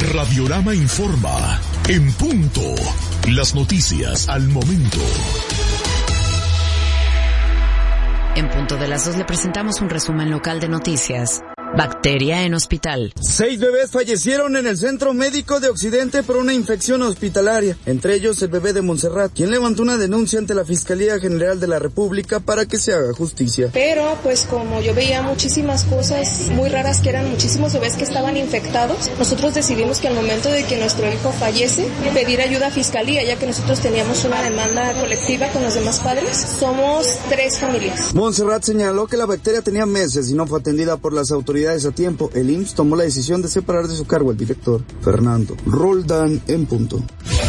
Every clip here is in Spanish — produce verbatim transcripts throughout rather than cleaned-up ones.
Radiorama informa. En punto. Las noticias al momento. En punto de las dos le presentamos un resumen local de noticias. Bacteria en hospital. Seis bebés fallecieron en el Centro Médico de Occidente por una infección hospitalaria, entre ellos el bebé de Montserrat, quien levantó una denuncia ante la Fiscalía General de la República para que se haga justicia. Pero pues como yo veía muchísimas cosas muy raras, que eran muchísimos bebés que estaban infectados, nosotros decidimos que al momento de que nuestro hijo fallece, pedir ayuda a Fiscalía, ya que nosotros teníamos una demanda colectiva con los demás padres. Somos tres familias. Montserrat señaló que la bacteria tenía meses y no fue atendida por las autoridades a tiempo. El I M S S tomó la decisión de separar de su cargo al director, Fernando Roldán. En punto.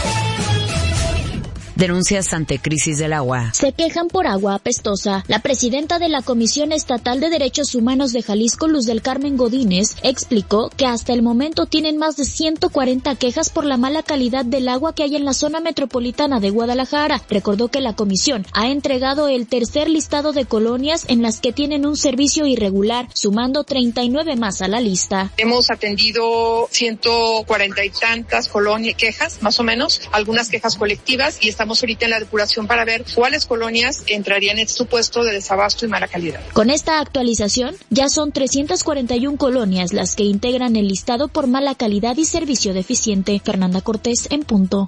Denuncias ante crisis del agua. Se quejan por agua apestosa. La presidenta de la Comisión Estatal de Derechos Humanos de Jalisco, Luz del Carmen Godínez, explicó que hasta el momento tienen más de ciento cuarenta quejas por la mala calidad del agua que hay en la zona metropolitana de Guadalajara. Recordó que la comisión ha entregado el tercer listado de colonias en las que tienen un servicio irregular, sumando treinta y nueve más a la lista. Hemos atendido ciento cuarenta y tantas colonias, quejas, más o menos, algunas quejas colectivas, y estamos ahorita en la depuración para ver cuáles colonias entrarían en este supuesto de desabasto y mala calidad. Con esta actualización, ya son trescientas cuarenta y una colonias las que integran el listado por mala calidad y servicio deficiente. Fernanda Cortés, en punto.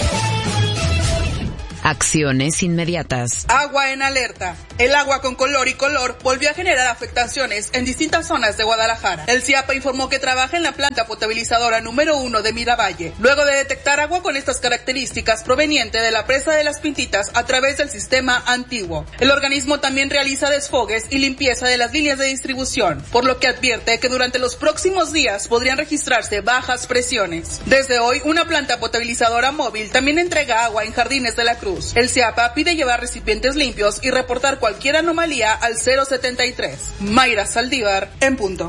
Acciones inmediatas. Agua en alerta. El agua con color y color volvió a generar afectaciones en distintas zonas de Guadalajara. El CIAPA informó que trabaja en la planta potabilizadora número uno de Miravalle, luego de detectar agua con estas características proveniente de la presa de Las Pintitas a través del sistema antiguo. El organismo también realiza desfogues y limpieza de las líneas de distribución, por lo que advierte que durante los próximos días podrían registrarse bajas presiones. Desde hoy, una planta potabilizadora móvil también entrega agua en Jardines de la Cruz. El CIAPA pide llevar recipientes limpios y reportar cualquier anomalía al cero setenta y tres. Mayra Saldívar, en punto.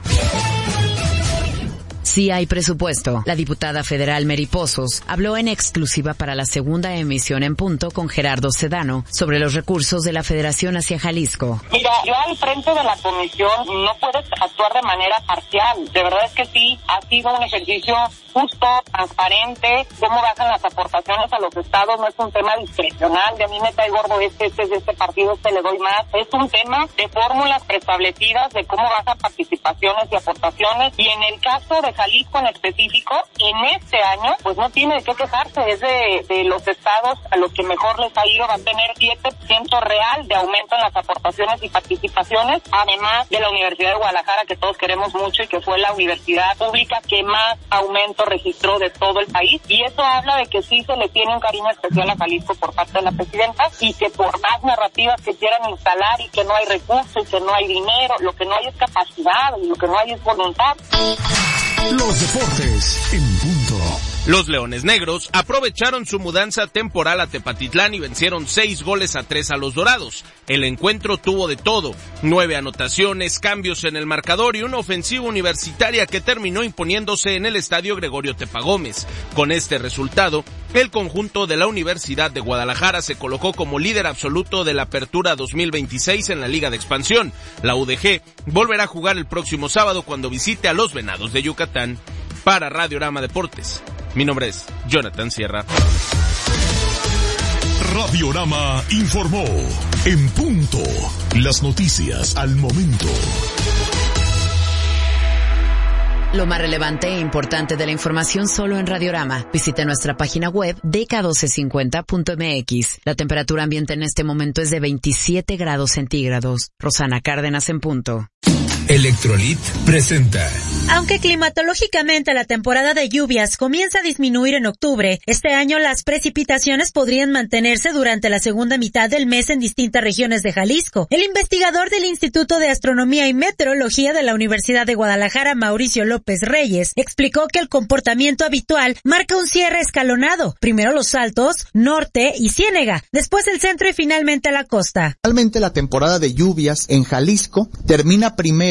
Sí hay presupuesto. La diputada federal Mary Pozos habló en exclusiva para la segunda emisión En Punto con Gerardo Sedano sobre los recursos de la Federación hacia Jalisco. Mira, yo al frente de la comisión no puedes actuar de manera parcial. De verdad es que sí, ha sido un ejercicio justo, transparente. Cómo bajan las aportaciones a los estados no es un tema discrecional. De a mí me cae gordo este, este, de este partido, este le doy más. Es un tema de fórmulas preestablecidas de cómo bajan participaciones y aportaciones. Y en el caso de Jalisco en específico, en este año, pues no tiene de qué quejarse, es de, de los estados a los que mejor les ha ido, va a tener siete por ciento real de aumento en las aportaciones y participaciones, además de la Universidad de Guadalajara, que todos queremos mucho y que fue la universidad pública que más aumento registró de todo el país, y eso habla de que sí se le tiene un cariño especial a Jalisco por parte de la presidenta, y que por más narrativas que quieran instalar y que no hay recursos y que no hay dinero, lo que no hay es capacidad y lo que no hay es voluntad. Los deportes en punto. Los Leones Negros aprovecharon su mudanza temporal a Tepatitlán y vencieron seis goles a tres a los Dorados. El encuentro tuvo de todo, nueve anotaciones, cambios en el marcador y una ofensiva universitaria que terminó imponiéndose en el estadio Gregorio Tepagómez. Con este resultado, el conjunto de la Universidad de Guadalajara se colocó como líder absoluto de la Apertura dos mil veintiséis en la Liga de Expansión. La U D G volverá a jugar el próximo sábado cuando visite a los Venados de Yucatán. Para Radiorama Deportes, mi nombre es Jonathan Sierra. Radiorama informó. En punto. Las noticias al momento. Lo más relevante e importante de la información solo en Radiorama. Visite nuestra página web d k doce cincuenta punto m x. La temperatura ambiente en este momento es de veintisiete grados centígrados. Rosana Cárdenas, en punto. Electrolit presenta. Aunque climatológicamente la temporada de lluvias comienza a disminuir en octubre, este año las precipitaciones podrían mantenerse durante la segunda mitad del mes en distintas regiones de Jalisco. El investigador del Instituto de Astronomía y Meteorología de la Universidad de Guadalajara, Mauricio López Reyes, explicó que el comportamiento habitual marca un cierre escalonado. Primero los altos, norte y Ciénega, después el centro y finalmente la costa. Realmente la temporada de lluvias en Jalisco termina primero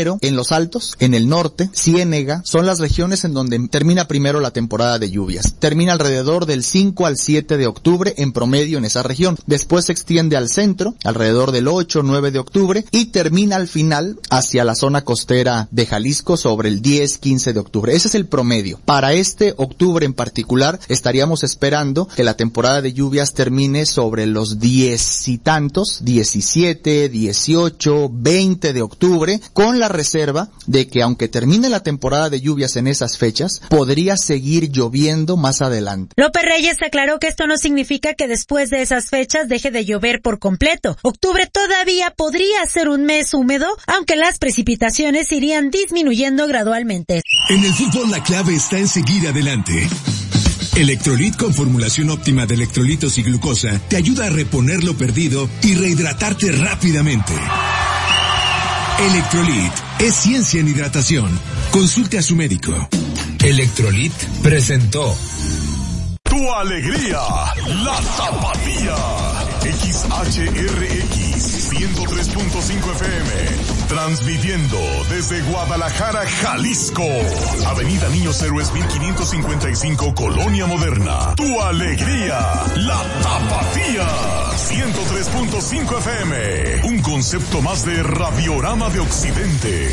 Primero, en los Altos, en el norte, Ciénega, son las regiones en donde termina primero la temporada de lluvias. Termina alrededor del cinco al siete de octubre en promedio en esa región. Después se extiende al centro, alrededor del ocho o nueve de octubre, y termina al final hacia la zona costera de Jalisco sobre el diez quince de octubre. Ese es el promedio. Para este octubre en particular, estaríamos esperando que la temporada de lluvias termine sobre los diez y tantos, diecisiete, dieciocho, veinte de octubre, con la reserva de que aunque termine la temporada de lluvias en esas fechas, podría seguir lloviendo más adelante. López Reyes aclaró que esto no significa que después de esas fechas deje de llover por completo. Octubre todavía podría ser un mes húmedo, aunque las precipitaciones irían disminuyendo gradualmente. En el fútbol la clave está en seguir adelante. Electrolit con formulación óptima de electrolitos y glucosa te ayuda a reponer lo perdido y rehidratarte rápidamente. Electrolit es ciencia en hidratación. Consulte a su médico. Electrolit presentó Tu alegría, la Tapatía. X H R X ciento tres punto cinco F M. Transmitiendo desde Guadalajara, Jalisco. Avenida Niños Héroes mil quinientos cincuenta y cinco, Colonia Moderna. Tu alegría, la Tapatía. ciento tres punto cinco F M. Un concepto más de Radiorama de Occidente.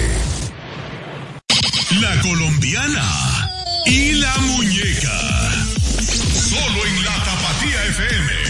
La colombiana y la muñeca. Solo en la Tapatía F M.